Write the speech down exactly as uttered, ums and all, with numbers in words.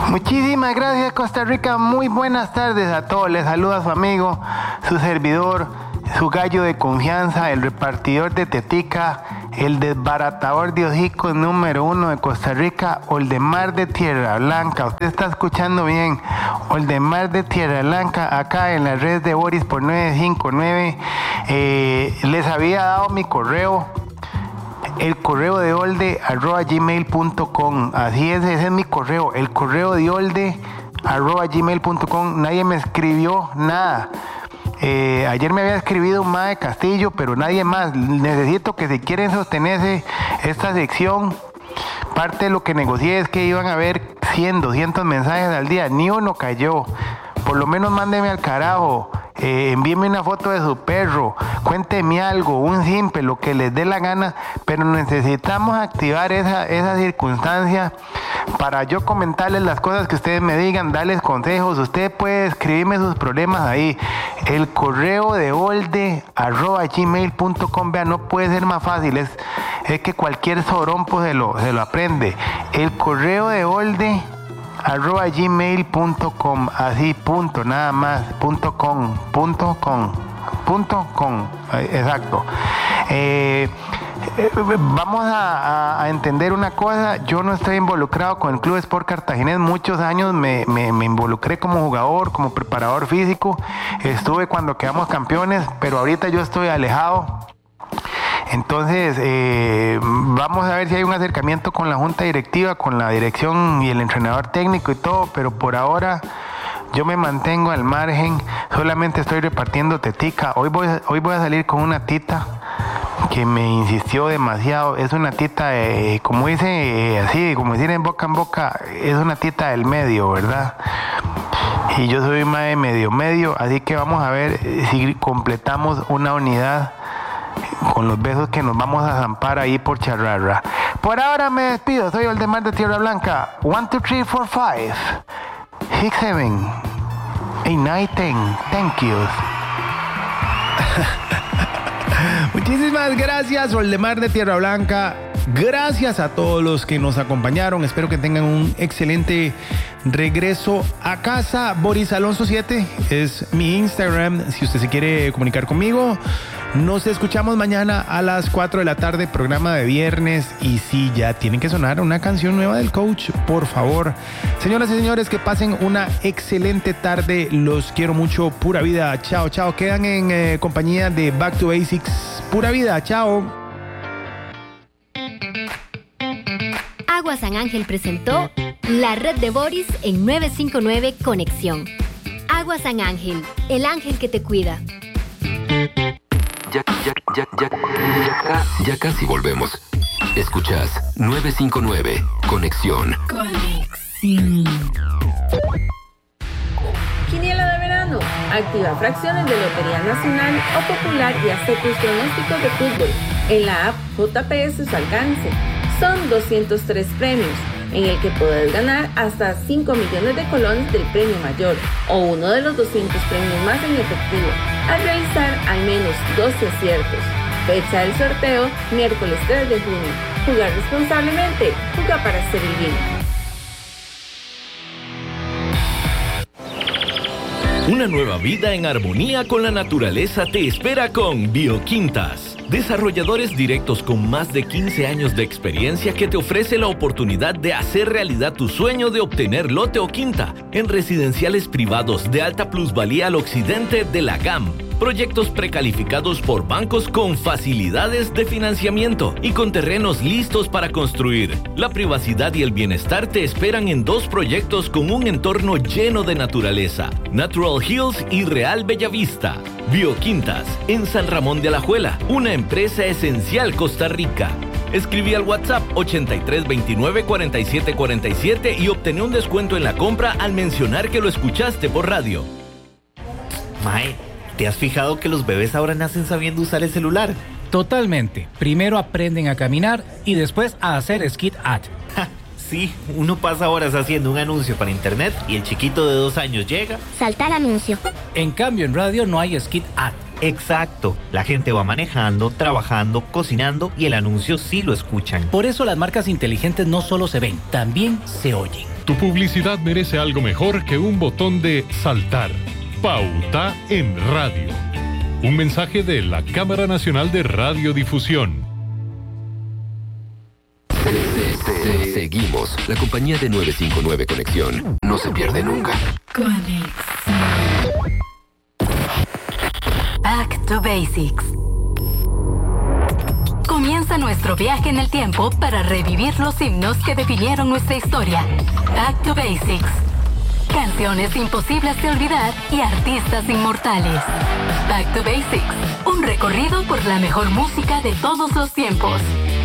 Muchísimas gracias, Costa Rica. Muy buenas tardes a todos. Les saluda su amigo, su servidor, su gallo de confianza, el repartidor de tetica, el desbaratador de hocicos número uno de Costa Rica, Oldemar de Tierra Blanca. Usted está escuchando bien, Oldemar de Tierra Blanca, acá en la red de Boris por nueve cinco nueve. Eh, les había dado mi correo, el correo de olde arroba gmail punto com. Así es, ese es mi correo, el correo de olde arroba gmail punto com. Nadie me escribió nada. Eh, ayer me había escribido un Mae Castillo, pero nadie más. Necesito que si quieren sostenerse esta sección, parte de lo que negocié es que iban a haber cien, doscientos mensajes al día. Ni uno cayó. Por lo menos mándeme al carajo. Eh, envíeme una foto de su perro, cuénteme algo, un simple, lo que les dé la gana, pero necesitamos activar esa, esa circunstancia para yo comentarles las cosas que ustedes me digan, darles consejos. Usted puede escribirme sus problemas ahí. El correo de olde arroba gmail punto com, vea, no puede ser más fácil, es, es que cualquier sorompo se lo, se lo aprende. El correo de olde arroba gmail punto com, así, punto, nada más, punto com, punto com, punto com, exacto. Eh, eh, vamos a, a entender una cosa. Yo no estoy involucrado con el Club Sport Cartaginés. Muchos años me, me, me involucré como jugador, como preparador físico. Estuve cuando quedamos campeones, pero ahorita yo estoy alejado. Entonces, eh, vamos a ver si hay un acercamiento con la junta directiva, con la dirección y el entrenador técnico y todo, pero por ahora yo me mantengo al margen, solamente estoy repartiendo tetica. Hoy voy, hoy voy a salir con una tita que me insistió demasiado. Es una tita, eh, como dice, eh, así, como decir en boca en boca, es una tita del medio, ¿verdad? Y yo soy más de medio medio, así que vamos a ver si completamos una unidad con los besos que nos vamos a zampar ahí por charrarra. Por ahora me despido, soy Oldemar de Tierra Blanca. one, two, three, four, five, six, seven, eight, nine, ten. Thank you. Muchísimas gracias, Oldemar de Tierra Blanca. Gracias a todos los que nos acompañaron. Espero que tengan un excelente regreso a casa. Boris Alonso siete es mi Instagram, si usted se quiere comunicar conmigo. Nos escuchamos mañana a las cuatro de la tarde, programa de viernes. Y sí, ya tiene que sonar una canción nueva del coach, por favor. Señoras y señores, que pasen una excelente tarde. Los quiero mucho. Pura vida. Chao, chao. Quedan en eh, compañía de Back to Basics. Pura vida. Chao. Agua San Ángel presentó la red de Boris en nueve cinco nueve Conexión. Agua San Ángel, el ángel que te cuida. Ya, ya, ya, ya, ya, ya casi volvemos. Escuchas nueve cinco nueve Conexión. Conexión. Quiniela de verano. Activa fracciones de Lotería Nacional o Popular y hace tus pronósticos de fútbol en la app J P S su alcance. Son doscientos tres premios, en el que puedes ganar hasta cinco millones de colones del premio mayor o uno de los doscientos premios más en efectivo, al realizar al menos doce aciertos. Fecha del sorteo, miércoles tres de junio. Jugar responsablemente, juega para hacer el bien. Una nueva vida en armonía con la naturaleza te espera con Bioquintas. Desarrolladores directos con más de quince años de experiencia que te ofrece la oportunidad de hacer realidad tu sueño de obtener lote o quinta en residenciales privados de alta plusvalía al occidente de la G A M. Proyectos precalificados por bancos con facilidades de financiamiento y con terrenos listos para construir. La privacidad y el bienestar te esperan en dos proyectos con un entorno lleno de naturaleza: Natural Hills y Real Bellavista. Bioquintas, en San Ramón de Alajuela, una empresa esencial Costa Rica. Escribí al WhatsApp ochenta y tres veintinueve cuarenta y siete cuarenta y siete y obtené un descuento en la compra al mencionar que lo escuchaste por radio. Mae, ¿te has fijado que los bebés ahora nacen sabiendo usar el celular? Totalmente. Primero aprenden a caminar y después a hacer skit at. Ja, sí, uno pasa horas haciendo un anuncio para internet y el chiquito de dos años llega. Saltar anuncio. En cambio, en radio no hay skit at. Exacto. La gente va manejando, trabajando, cocinando y el anuncio sí lo escuchan. Por eso las marcas inteligentes no solo se ven, también se oyen. Tu publicidad merece algo mejor que un botón de saltar. Pauta en radio. Un mensaje de la Cámara Nacional de Radiodifusión. Seguimos. La compañía de nueve cinco nueve Conexión no se pierde nunca. Back to Basics. Comienza nuestro viaje en el tiempo para revivir los himnos que definieron nuestra historia. Back to Basics. Canciones imposibles de olvidar y artistas inmortales. Back to Basics. Un recorrido por la mejor música de todos los tiempos.